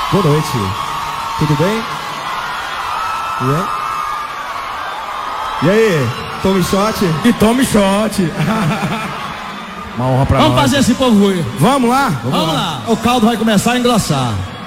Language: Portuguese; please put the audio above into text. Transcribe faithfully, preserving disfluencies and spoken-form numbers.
Boa noite. Tudo bem? Tudo bem? E aí? Tome shot? E tome shot. Uma honra pra Vamos nós. fazer esse povo ruim. Vamos lá? Vamos lá. O caldo vai começar a engrossar.